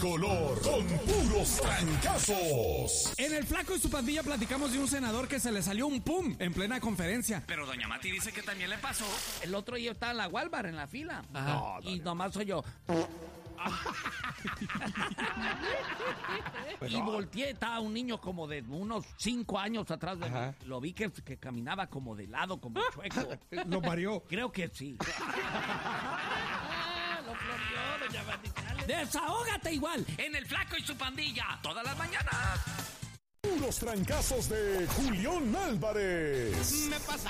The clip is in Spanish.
color, con puros trancazos. En el Flaco y su pandilla platicamos de un senador que se le salió un pum en plena conferencia. Pero doña Mati dice que también le pasó. El otro día estaba en la Walmart, en la fila. Ajá. Y nomás soy yo. Y volteé, estaba un niño como de unos 5 años atrás de mí. Lo vi que caminaba como de lado, como chueco. Lo parió. Creo que sí. Lo floreó, doña Vaticale. Desahógate igual. En el Flaco y su pandilla, todas las mañanas. Puros trancazos de Julián Álvarez. Me pasa